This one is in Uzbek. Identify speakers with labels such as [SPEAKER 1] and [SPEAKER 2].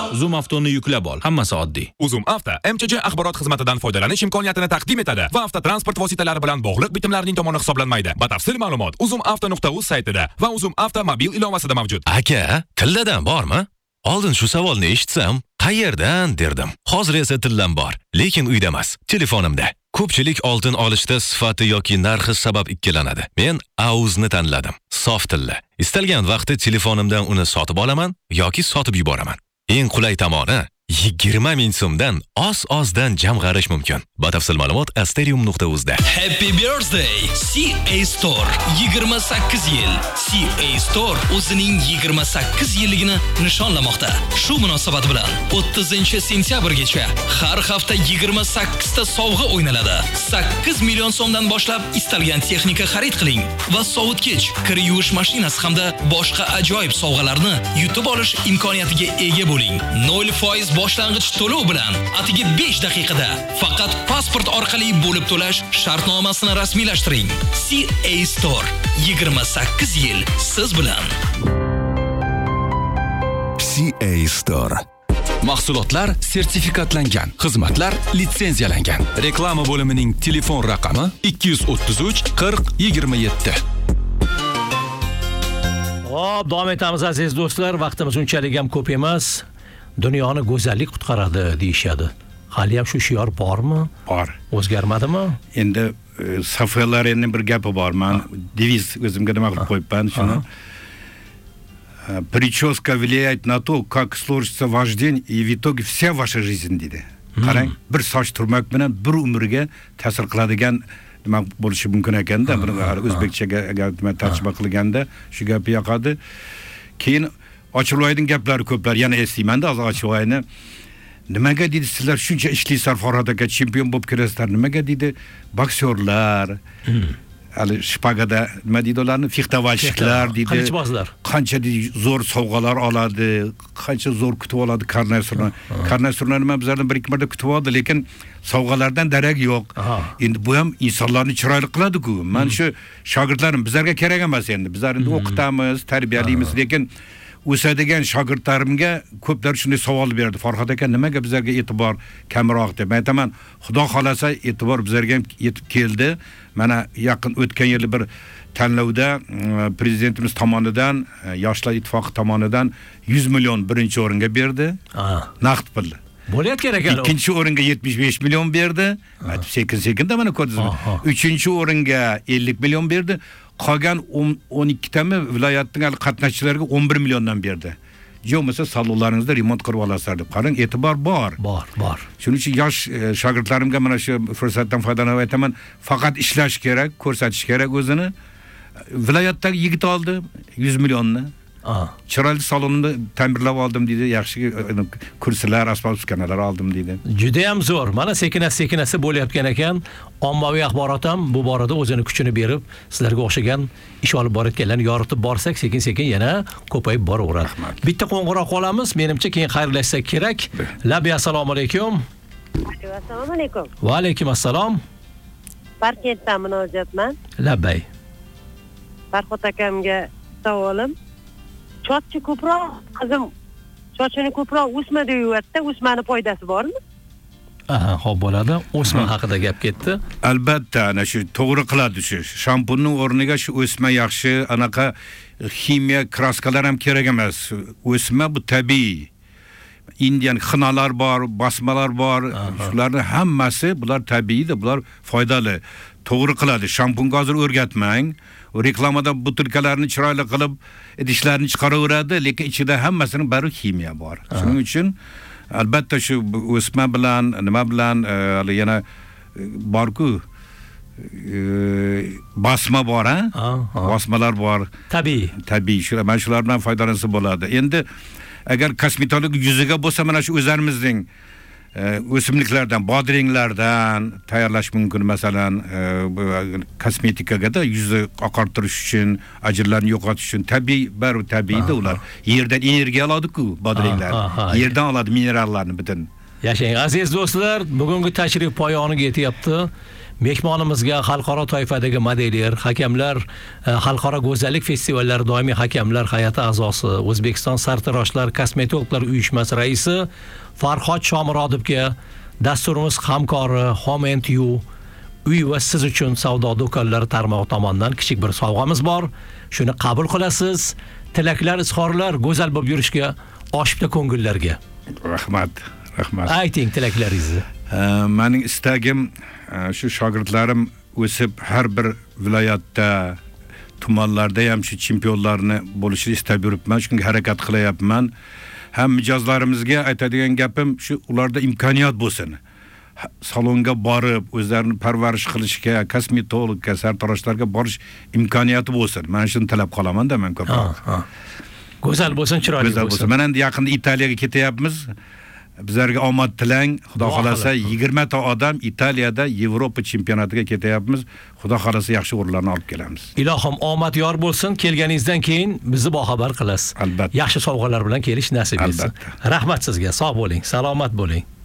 [SPEAKER 1] Zoom Avtoni yuklab ol. Hammasi oddiy.
[SPEAKER 2] Uzum Avto MCJ axborot xizmatidan foydalanish imkoniyatini taqdim etadi va avtotransport vositalari bilan bog'liq bitimlarning tomoni hisoblanmaydi. Batafsil ma'lumot uzumavto.uz saytida va Uzum Avto mobil ilovasida mavjud.
[SPEAKER 3] Aka, tilladan bormi? Oldin shu savolni eshitsam, qayerdan derdim. Hozir esa tillam bor, lekin uyda emas, telefonimda. Ko'pchilik oltin olishda sifati yoki narxi sabab ikkilanadi. Men AUZni tanladim. Sof tilla. Istalgan vaqtda telefonimdan uni sotib olaman yoki sotib yuboraman. Eng qulay tomoni 20 ming so'mdan oz-ozdan jamg'arish mumkin. Batafsil ma'lumot asterium.uzda.
[SPEAKER 4] Happy birthday CA Store 28 yil. CA Store o'zining 28 yilligini nishonlamoqda. Shu munosabat bilan 30-sentyabrgacha har hafta 28 ta sovg'a o'ynaladi. 8 million so'mdan boshlab istalgan texnika xarid qiling va sovutgich, kir yuvish mashinasi hamda boshqa ajoyib sovg'alarni yutib olish imkoniyatiga ega bo'ling. 0% boshlang'ich to'lov bilan atigi 5 daqiqada faqat pasport orqali bo'lib to'lash shartnomasini rasmiylashtiring. CA Store 28 yil siz bilan.
[SPEAKER 5] CA Store.
[SPEAKER 6] Mahsulotlar sertifikatlangan, xizmatlar litsenziyalangan. Reklama bo'limining telefon raqami 233 40 27.
[SPEAKER 7] Hop, davom etamiz aziz do'stlar. Vaqtimiz unchalik ham ko'p emas. Dunyoni go'zallik qutqaradi deyshadi. Hali ham shu shior bormi?
[SPEAKER 8] Bor.
[SPEAKER 7] O'zgarmadimi?
[SPEAKER 8] Endi Safiyalarning bir gapi bor. Men deviz o'zimga nima qilib qo'yibman shuni. Прическа влияет на то, как сложится ваш день и в итоге вся ваша жизнь dedi. Qarang, bir soch turmak bilan bir umrga ta'sir qiladigan nima bo'lishi mumkin ekanda, buni o'zbekchaga agar tarjima qilganda shu gap yoqadi. Keyin Ochiloyning gaplari ko'plar, yana eslayman-da Ochiloyni. Nimaga dedi sizlar shuncha ishlaysizlar, Farhod aka chempion bo'lib kirasizlar, nimaga dedi boksyorlar, hali shpagada nima deydi ularni, fixtavalshiklar deydi.
[SPEAKER 7] Qilichbozlar.
[SPEAKER 8] Qancha zo'r sovg'alar oladi, qancha zo'r kutib oladi karnasurlar. Karnasurlar nima bizlardan bir ikki marta kutib oldi, lekin sovg'alardan darak yo'q. Endi bu ham insonlarni chiroyli qiladi-ku. Men shu shogirdlarim bizlarga kerak emas endi. Bizlar endi o'qitamiz, tarbiyalaymiz, lekin o'sadigan shogirdlarimga ko'plar shunday savol berdi. Farhod aka, nimaga bizlarga e'tibor kamroq deb. Men aytaman, Xudo xolasa e'tibor bizlarga ham yetib keldi. Mana yaqin o'tgan yil bir tanlovda prezidentimiz tomonidan, Yoshlar ittifoqi tomonidan 100 million birinchi o'ringa berdi. Naqd pul.
[SPEAKER 7] Bo'layotgan ekan.
[SPEAKER 8] Ikkinchi o'ringa 75 million berdi. Sekin-sekinda mana ko'rdingizmi? Uchinchi o'ringa 50 million berdi. Qolgan 12 tami viloyatning qatnashchilariga 11 milliondan berdi. Yo'qmasa salonlaringizda remont qilib olasizlar deb. Qarang, e'tibor bor.
[SPEAKER 7] Bor.
[SPEAKER 8] Shuning uchun yosh shogirdlarimga mana shu fursatdan foydalanib aytaman, faqat ishlash kerak, ko'rsatish kerak o'zini. Viloyatdagi yigit oldi 100 millionni. Chiroyli salonni ta'mirlab oldim dedi, yaxshi kursilar, asbob uskanalar oldim dedi.
[SPEAKER 7] Juda ham zo'r. Mana sekinasi bo'layotgan ekan. Ommaviy axborot ham bu borada o'zini kuchini berib, sizlarga o'xshagan ish olib borayotganlarni yoritib borsak, sekin-sekin yana ko'payib boraveradi. Bitta qo'ng'iroq olamiz, menimcha keyin xayrlashsak kerak. Labi, assalomu alaykum.
[SPEAKER 9] Assalomu alaykum.
[SPEAKER 7] Va alaykum assalom.
[SPEAKER 9] Parkentdan murojaatman.
[SPEAKER 7] Labay.
[SPEAKER 9] Farhod akamga savolim. Sochi ko'proq, qizim sochini ko'proq o'sma deyapti, o'smani foydasi bormi?
[SPEAKER 7] Xo'p bo'ladi. O'sma haqida gap ketdi.
[SPEAKER 8] Albatta, ana shu to'g'ri qiladi shu. Shampunning o'rniga shu o'sma yaxshi, anaqa ximiya kraskalar ham kerak emas. O'sma bu tabiiy. Indian xinalar bor, basmalar bor. Shularning hammasi bular tabiiydir, bular foydali. To'g'ri qiladi. Shampunga hozir o'rgatmang. Reklamada butilkalarni chiroyli qilib idishlarni chiqaraveradi, lekin ichida hammasining bari ximiya bor. Shuning uchun albatta shu o'sma bilan, nima bilan yana bor-ku, basma bor, basmalar bor. Tabiiy. Mana shular bilan foydalansa bo'ladi. Endi agar kosmetolog yuziga bo'lsa, mana shu o'zlarimizning o'simliklardan, bodringlardan tayyorlash mumkin. Masalan, kosmetikaga yuzni oqartirish uchun, ajinlarni yo'qotish uchun tabiiy, bari tabiiyda ular. Yerdan energiya oladi-ku bodringlar. Yerdan oladi minerallarni butun.
[SPEAKER 7] Yashang aziz do'stlar, bugungi tashrif poyoniga yetyapti. mehmonimizga xalqaro toifadagi modelyer, hakamlar, xalqaro go'zallik festivallari doimiy hakamlar hay'ati a'zosi, O'zbekiston sartaroshlar kosmetologlar uyushmasi raisi Farhod Shomurodovga dasturimiz hamkori Home & You uy va siz uchun savdo do'konlari tarmog'i tomonidan kichik bir sovg'amiz bor. Shuni qabul qilasiz. Tilaklar, izhorlar go'zal bo'lib yurishga, oshibda ko'ngillarga.
[SPEAKER 8] Rahmat.
[SPEAKER 7] Ayting tilaklaringizni.
[SPEAKER 8] Mening istagim shu shogirdlarim o'sib har bir viloyatda, tumanlarda ham shu chempionlarni bo'lishini istab yuribman, shunga harakat qilyapman. Ham mijozlarimizga aytadigan gapim shu, ularda imkoniyat bo'lsin. Salonga borib, o'zlarini parvarish qilishga, kosmetologga, sartaroshlarga borish imkoniyati bo'lsin. Men shuni talab qolaman-da men ko'proq.
[SPEAKER 7] Go'zal bo'lsin, chiroyli bo'lsin.
[SPEAKER 8] Mana endi yaqinda Italiyaga ketyapmiz. Bizlarga omad tilang. Xudo xolasa 20 ta odam Italiyada Yevropa chempionatiga ketyapmiz. Xudo xolasa yaxshi o'rinlarni olib kelamiz.
[SPEAKER 7] Ilohim omad yor bo'lsin. Kelganingizdan keyin bizni boxabar qilasiz.
[SPEAKER 8] Albatta.
[SPEAKER 7] Yaxshi sovg'alar bilan kelish nasib etsin. Rahmat sizga. Sog' bo'ling, salomat bo'ling.